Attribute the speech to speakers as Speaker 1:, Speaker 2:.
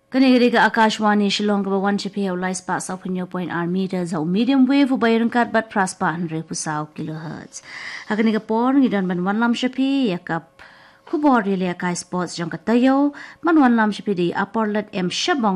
Speaker 1: Kanigriga Akashwani Shillong ka 1 chipi au lice pa sa punyo point r meters au medium wave ubayang kat bat praspa 100 pusau kilohertz. Hakaniga por ngidan ban 1 lam chipi yakap kubor rile kai sports jong katayo man 1 lam chipi di upper let m shabong